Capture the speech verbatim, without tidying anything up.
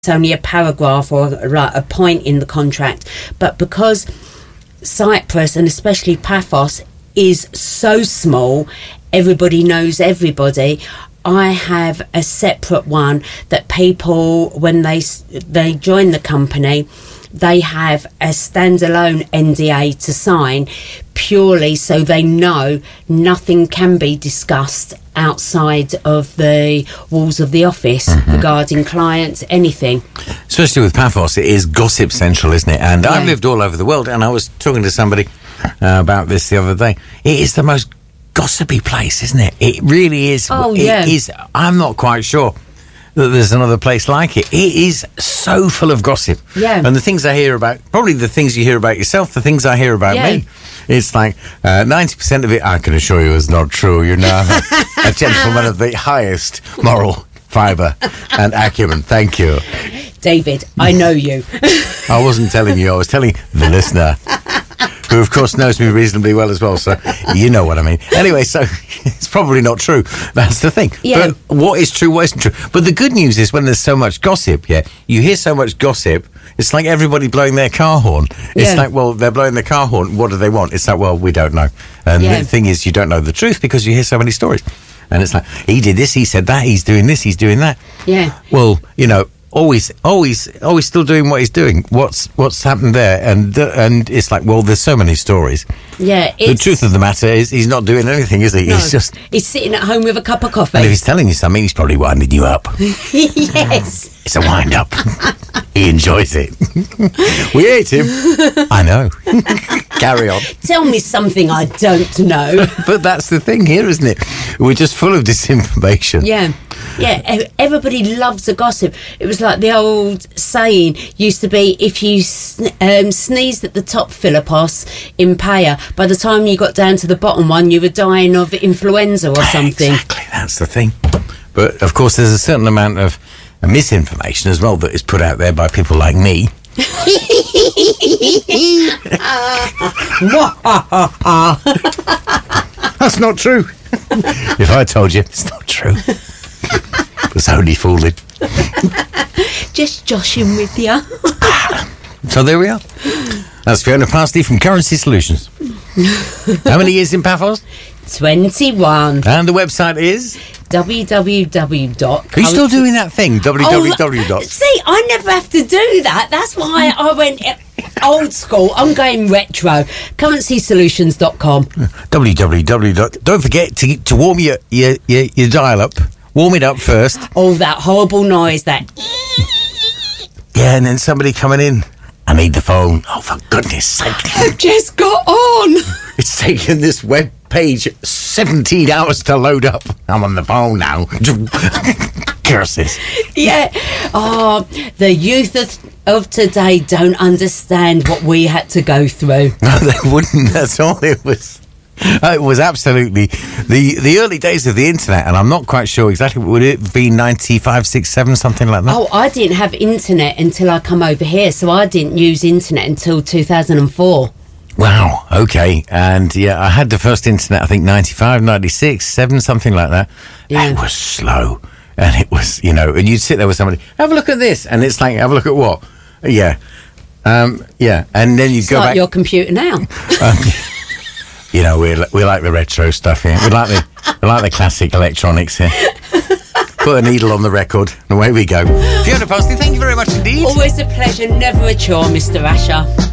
only a paragraph or a, a point in the contract, but because Cyprus and especially Paphos is so small, everybody knows everybody. I have a separate one that people, when they they join the company, they have a standalone N D A to sign, purely so they know nothing can be discussed outside of the walls of the office mm-hmm. regarding clients, anything. Especially with Paphos, it is gossip central, isn't it? And yeah. I've lived all over the world, and I was talking to somebody uh, about this the other day. It is the most gossipy place, isn't it? It really is. Oh, it yeah. is. I'm not quite sure that there's another place like it. It is so full of gossip. Yeah. And the things I hear about, probably the things you hear about yourself, the things I hear about yeah. me, it's like uh, ninety percent of it, I can assure you, is not true. You're now a gentleman of the highest moral fibre and acumen. Thank you. David, I know you. I wasn't telling you, I was telling the listener, who of course knows me reasonably well as well, so you know what I mean. Anyway, so it's probably not true. That's the thing. Yeah. But what is true, what isn't true? But the good news is when there's so much gossip, yeah, you hear so much gossip, it's like everybody blowing their car horn. It's yeah. like, well, they're blowing their car horn. What do they want? It's like, well, we don't know. And yeah. the thing is, you don't know the truth because you hear so many stories. And it's like, he did this, he said that, he's doing this, he's doing that. Yeah. Well, you know, always, always, always still doing what he's doing. What's what's happened there? And uh, and it's like, well, there's so many stories. Yeah. The truth of the matter is, he's not doing anything, is he? No, he's just he's sitting at home with a cup of coffee. And if he's telling you something, he's probably winding you up. Yes. It's a wind up. He enjoys it. We hate him. I know. Carry on. Tell me something I don't know. But that's the thing here, isn't it? We're just full of disinformation. Yeah. Yeah, everybody loves a gossip. It was like the old saying used to be, if you sn- um, sneezed at the top Philippos in Paya, by the time you got down to the bottom one, you were dying of influenza or something. Exactly, that's the thing. But, of course, there's a certain amount of misinformation as well that is put out there by people like me. That's not true. If I told you, it's not true. It's only fooling. Just joshing with you. So there we are. That's Fiona Parsley from Currency Solutions. How many years in Paphos? twenty-one. And the website is? w w w dot Are you still doing that thing? w w w. Oh, see, I never have to do that. That's why I went old school. I'm going retro. currency solutions dot com. w w w. Don't forget to to warm your, your, your, your dial up. Warm it up first. Oh, that horrible noise, that... Yeah, and then somebody coming in. I need the phone. Oh, for goodness sake. I've just got on. It's taken this web page seventeen hours to load up. I'm on the phone now. Curses. Yeah. Oh, the youth of, of today don't understand what we had to go through. No, they wouldn't. That's all it was. It was absolutely the the early days of the internet, and I'm not quite sure exactly. Would it be ninety-five, six, seven, something like that? Oh, I didn't have internet until I come over here, so I didn't use internet until two thousand four. Wow, okay. And yeah, I had the first internet, I think ninety-five, ninety-six, seven, something like that. Yeah. It was slow, and it was, you know, and you'd sit there with somebody, have a look at this, and it's like, have a look at what? Yeah, um, yeah, and then you It's go like back. your computer now. Um, You know, we we like the retro stuff here. We like the we like the classic electronics here. Put a needle on the record, and away we go. Fiona Parsley, thank you very much indeed. Always a pleasure, never a chore, Mister Asher.